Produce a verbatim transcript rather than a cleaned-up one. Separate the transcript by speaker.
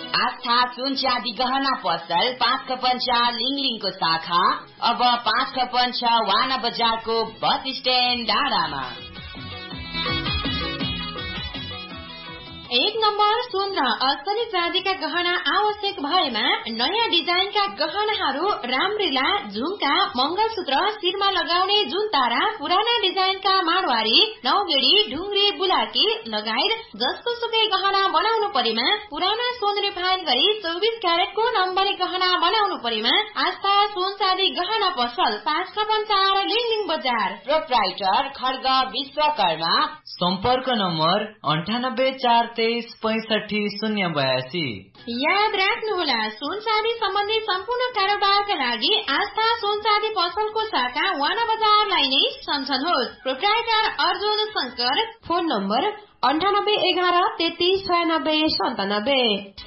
Speaker 1: आस्था सुन चाँदी गहना पसल पाँच खपन छ लिङलिङको शाखा अब पाँच खपन छ वाना बजारको बस स्ट्यान्ड डाँडामा।
Speaker 2: एक नम्बर सुन र असली चाँदीका गहना आवश्यक भएमा नयाँ डिजाइनका गहनाहरू रामरीला झुम्का मंगलसूत्र शिरमा लगाउने जुनतारा पुराना डिजाइनका माडवारी नौगेडी ढुङ्ग्री बुलाकी लगायत जसको सुकै गहना बनाउनु परेमा पुराना सोन रिफाइन गरी चौबिस क्यारेटको नम्बरी गहना बनाउनु परेमा आस्था सोन चाँदी गहना पसल पाँच खपन चार लिङलिङ बजार।
Speaker 1: प्रोप्राइटर खड्ग विश्वकर्मा।
Speaker 3: सम्पर्क नम्बर अन्ठानब्बे चार तेइस पैंसठी शून्य बयासी।
Speaker 2: याद राख्नुहोला सोन चाँदी सम्बन्धी सम्पूर्ण कारोबारका लागि आस्था सोन चाँदी पसलको शाखा वाना बजारलाई नै सम्झनुहोस्। Proprietor Arjun Shankar.
Speaker 4: Phone number अन्ठानब्बे एघार तेत्तीस छयानब्बे सन्तानब्बे।